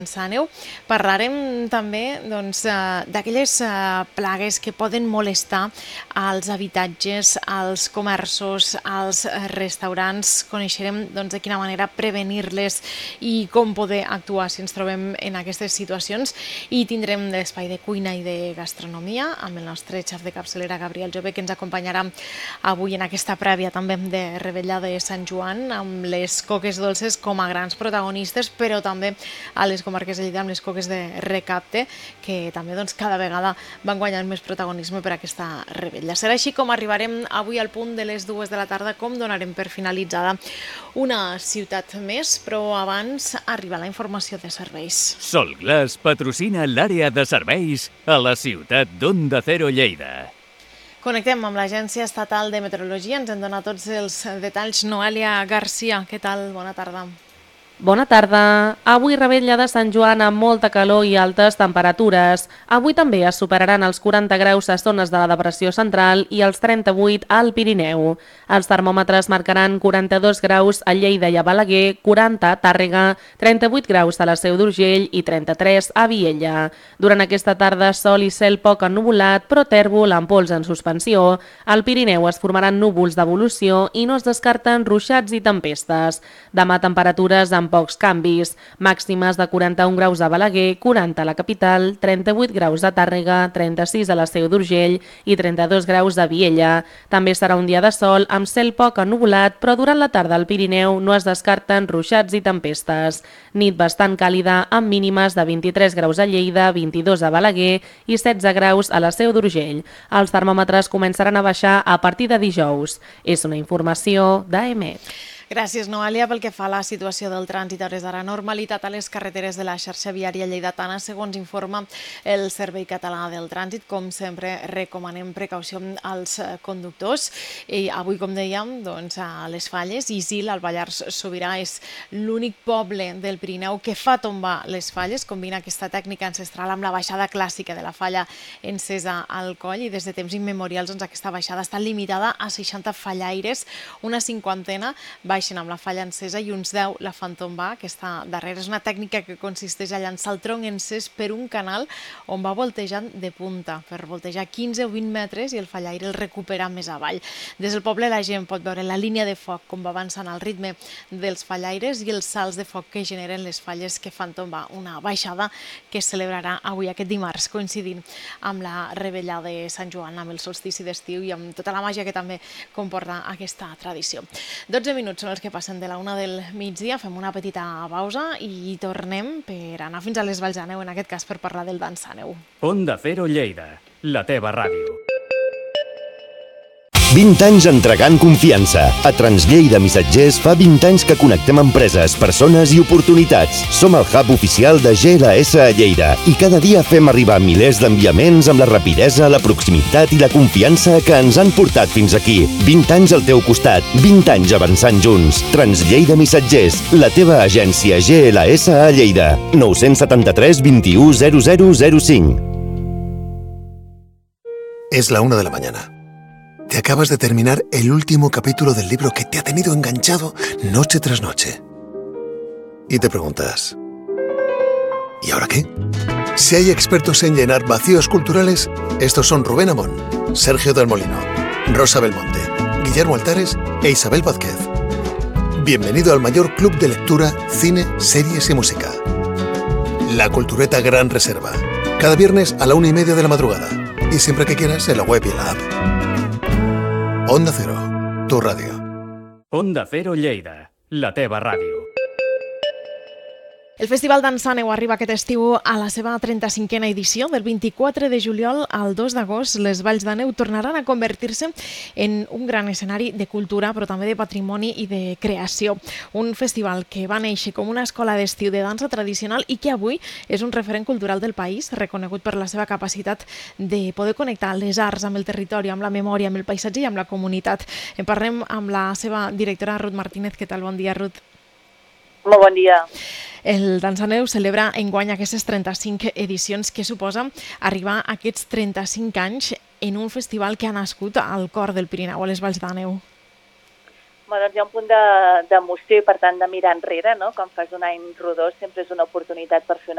Sàneu. Parlarem també d'aquelles plagues que poden molestar als habitatges, als comerços, als restaurants. Coneixerem de quina manera prevenir-les i com poder actuar si ens trobem en aquestes situacions. I tindrem l'espai de cuina i de gastronomia amb el nostre xef de capçalera, Gabriel Jove, que ens acompanyarà avui en aquesta prèvia també de Revetlla de Sant Joan, amb les coques dolces com a grans protagonistes, però també a les comarques de Lleida amb les coques de recapte, que també cada vegada van guanyant més protagonisme per aquesta revetlla. Serà així com arribarem avui al punt de les 2 de la tarda, com donarem per finalitzada una ciutat més, però abans arriba la informació de serveis. Solglass patrocina l'àrea de serveis a la ciutat d'Onda Cero Lleida. Connectem amb l'Agència Estatal de Meteorologia. Ens en dona tots els detalls Noelia Garcia. Què tal? Bona tarda. Bona tarda. Avui Revetlla de Sant Joan amb molta calor i altes temperatures. Avui també es superaran els 40 graus a zones de la depressió central i els 38 al Pirineu. Els termòmetres marcaran 42 graus a Lleida i a Balaguer, 40 a Tàrrega, 38 graus a la Seu d'Urgell i 33 a Viella. Durant aquesta tarda, sol i cel poc ennuvolat, però tèrbol amb pols en suspensió. Al Pirineu es formaran núvols d'evolució i no es descarten ruixats i tempestes. Demà temperatures amb pocs canvis, màximes de 41 graus a Balaguer, 40 a la capital, 38 graus a Tàrrega, 36 a la Seu d'Urgell i 32 graus a Viella. També serà un dia de sol amb cel poc ennuvolat, però durant la tarda al Pirineu no es descarten ruixats i tempestes. Nit bastant càlida amb mínimes de 23 graus a Lleida, 22 a Balaguer i 16 graus a la Seu d'Urgell. Els termòmetres començaran a baixar a partir de dijous. És una informació d'AEMET. Gràcies, Noelia. Pel que fa a la situació del trànsit, a hores d'ara, normalitat a les carreteres de la xarxa viària lleidatana, segons informa el Servei Català del Trànsit. Com sempre, recomanem precaució als conductors. I avui, com dèiem, a les Falles, Isil, al Pallars Sobirà, és l'únic poble del Pirineu que fa tombar les falles, combina aquesta tècnica ancestral amb la baixada clàssica de la falla encesa al coll, i des de temps immemorials aquesta baixada està limitada a 60 fallaires, una cinquantena baixen amb la falla encesa i uns 10 la fan tombar. Aquesta darrera és una tècnica que consisteix a llançar el tronc encès per un canal on va voltejant de punta, per voltejar 15 o 20 metres i el fallaire el recupera més avall. Des del poble la gent pot veure la línia de foc com va avançant al ritme dels fallaires i els salts de foc que generen les falles que fan tombar, una baixada que es celebrarà avui aquest dimarts, coincidint amb la Revetlla de Sant Joan, amb el solstici d'estiu i amb tota la màgia que també comporta aquesta tradició. 12 minuts són els que passen de la 1 del migdia. Fem una petita pausa i tornem per anar fins a les Valls d'Àneu, en aquest cas per parlar del Dansàneu. Onda Cero Lleida, la teva ràdio. 20 anys entregant confiança. A Translleida Missatgers fa 20 anys que connectem empreses, persones i oportunitats. Som el hub oficial de GLS a Lleida i cada dia fem arribar milers d'enviaments amb la rapidesa, la proximitat i la confiança que ens han portat fins aquí. 20 anys al teu costat, 20 anys avançant junts. Translleida Missatgers, la teva agència GLS a Lleida. 973 21 0005. Es la 1 de la mañana. Te acabas de terminar el último capítulo del libro que te ha tenido enganchado noche tras noche. Y te preguntas, ¿y ahora qué? Si hay expertos en llenar vacíos culturales, estos son Rubén Amón, Sergio del Molino, Rosa Belmonte, Guillermo Altares e Isabel Vázquez. Bienvenido al mayor club de lectura, cine, series y música. La Cultureta Gran Reserva. Cada viernes a la 1:30 de la madrugada. Y siempre que quieras en la web y en la app. Onda Cero, tu ràdio. Onda Cero Lleida, la teva ràdio. El Festival Dansàneu arriba aquest estiu a la seva 35a edició. Del 24 de juliol al 2 d'agost, les Valls d'Àneu tornaran a convertir-se en un gran escenari de cultura, però també de patrimoni i de creació. Un festival que va néixer com una escola d'estiu de dansa tradicional i que avui és un referent cultural del país, reconegut per la seva capacitat de poder connectar les arts amb el territori, amb la memòria, amb el paisatge i amb la comunitat. En parlem amb la seva directora, Ruth Martínez. Què tal? Bon dia, Ruth. Molt bon dia. El Dansàneu celebra enguany aquestes 35 edicions, que suposa arribar a aquests 35 anys en un festival que ha nascut al cor del Pirineu, a les Valls d'Àneu. Doncs hi ha un punt d'emoció i, per tant, de mirar enrere, no? Quan fas un any rodó sempre és una oportunitat per fer una